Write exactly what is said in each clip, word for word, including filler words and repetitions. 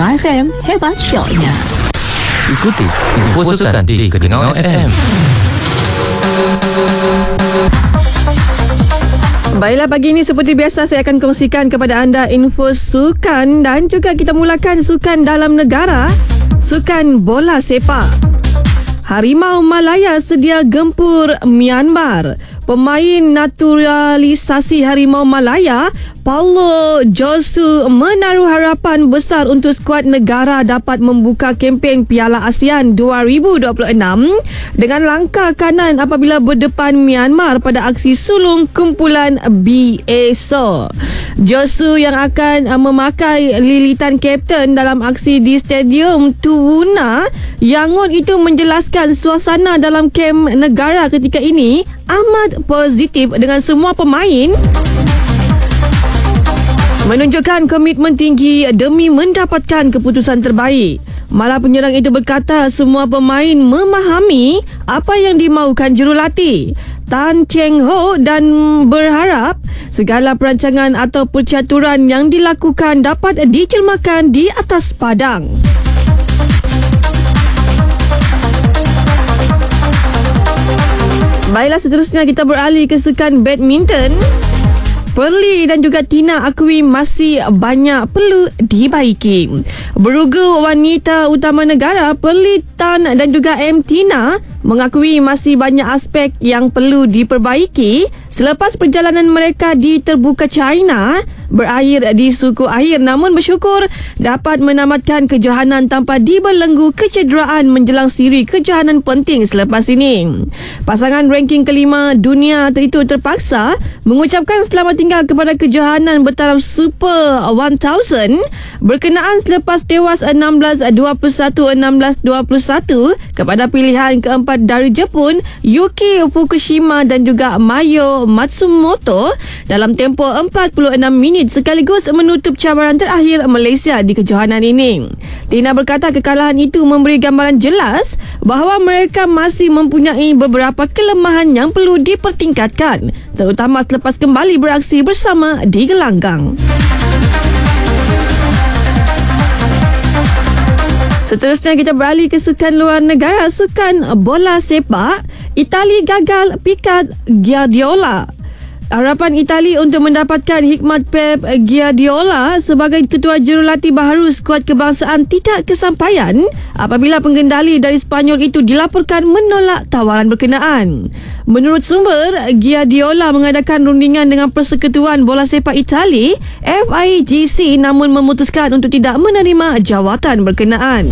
Kedengar F M, hebat syoknya. Ikuti info sukan di Kedengar F M. Baiklah, pagi ini seperti biasa saya akan kongsikan kepada anda info sukan dan juga kita mulakan sukan dalam negara, sukan bola sepak. Harimau Malaya sedia gempur Myanmar. Pemain naturalisasi Harimau Malaya, Paulo Josu, menaruh harapan besar untuk skuad negara dapat membuka kempen Piala ASEAN dua ribu dua puluh enam dengan langkah kanan apabila berdepan Myanmar pada aksi sulung kumpulan B esok. Josu yang akan memakai lilitan kapten dalam aksi di Stadium Tuwuna Yangon itu menjelaskan suasana dalam kem negara ketika ini amat positif dengan semua pemain menunjukkan komitmen tinggi demi mendapatkan keputusan terbaik. Malah penyerang itu berkata semua pemain memahami apa yang dimaukan jurulatih Tan Cheng Ho dan berharap segala perancangan atau percaturan yang dilakukan dapat dicermakan di atas padang. Baiklah, seterusnya kita beralih ke sukan badminton. Perli dan juga Tina akui masih banyak perlu dibaiki. Berugu wanita utama negara, Perli Tan dan juga M. Tina mengakui masih banyak aspek yang perlu diperbaiki selepas perjalanan mereka di terbuka China berakhir di suku akhir, namun bersyukur dapat menamatkan kejohanan tanpa dibelenggu kecederaan menjelang siri kejohanan penting selepas ini. Pasangan ranking kelima dunia itu terpaksa mengucapkan selamat tinggal kepada kejohanan bertaraf Super seribu berkenaan selepas tewas enam belas dua puluh satu enam belas dua puluh satu kepada pilihan keempat dari Jepun Yuki Fukushima dan juga Mayo Matsumoto dalam tempoh empat puluh enam minit sekaligus menutup cabaran terakhir Malaysia di kejohanan ini. Tina berkata kekalahan itu memberi gambaran jelas bahawa mereka masih mempunyai beberapa kelemahan yang perlu dipertingkatkan, terutama selepas kembali beraksi bersama di gelanggang. Seterusnya kita beralih ke sukan luar negara, sukan bola sepak. Itali gagal pikat Guardiola. Harapan Itali untuk mendapatkan hikmat Pep Guardiola sebagai ketua jurulatih baharu skuad kebangsaan tidak kesampaian apabila pengendali dari Spanyol itu dilaporkan menolak tawaran berkenaan. Menurut sumber, Guardiola mengadakan rundingan dengan Persekutuan Bola Sepak Itali F I G C namun memutuskan untuk tidak menerima jawatan berkenaan.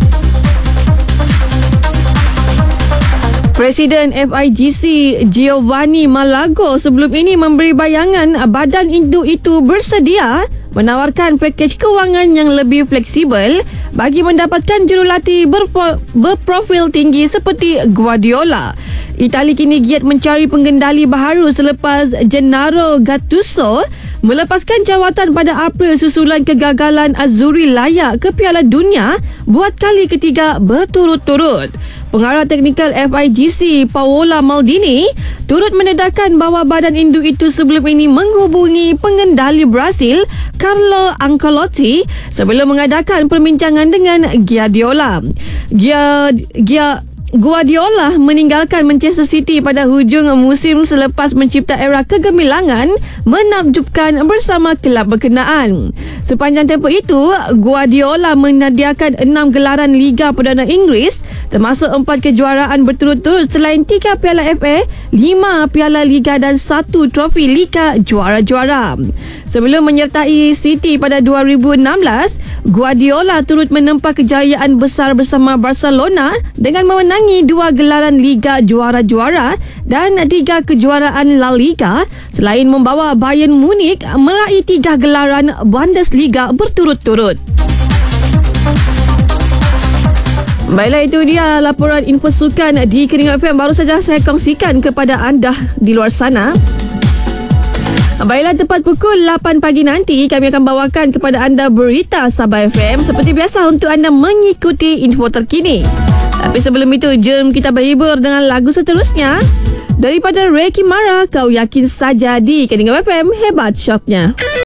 Presiden F I G C Giovanni Malago sebelum ini memberi bayangan badan induk itu bersedia menawarkan pakej kewangan yang lebih fleksibel bagi mendapatkan jurulatih berpo- berprofil tinggi seperti Guardiola. Itali kini giat mencari pengendali baharu selepas Gennaro Gattuso melepaskan jawatan pada April susulan kegagalan Azzurri layak ke Piala Dunia buat kali ketiga berturut-turut. Pengarah teknikal F I G C Paola Maldini turut mendedahkan bahawa badan induk itu sebelum ini menghubungi pengendali Brazil Carlo Ancelotti sebelum mengadakan perbincangan dengan Guardiola. Gia, Gia, Guardiola meninggalkan Manchester City pada hujung musim selepas mencipta era kegemilangan menakjubkan bersama kelab berkenaan. Sepanjang tempoh itu, Guardiola menyediakan enam gelaran Liga Perdana Inggeris termasuk empat kejuaraan berturut-turut selain tiga Piala F A, lima Piala Liga dan satu trofi Liga Juara-Juara. Sebelum menyertai City pada dua ribu enam belas, Guardiola turut menempa kejayaan besar bersama Barcelona dengan memenangi dua gelaran Liga Juara-Juara dan tiga kejuaraan La Liga selain membawa Bayern Munich meraih tiga gelaran Bundesliga berturut-turut. Baiklah, itu dia laporan info sukan di Kedengar F M baru saja saya kongsikan kepada anda di luar sana. Baiklah, tepat pukul lapan pagi nanti kami akan bawakan kepada anda berita Sabah F M seperti biasa untuk anda mengikuti info terkini. Tapi sebelum itu, jom kita berhibur dengan lagu seterusnya daripada Ray Kimara, Kau Yakin Saja di Kedengar F M, hebat syoknya.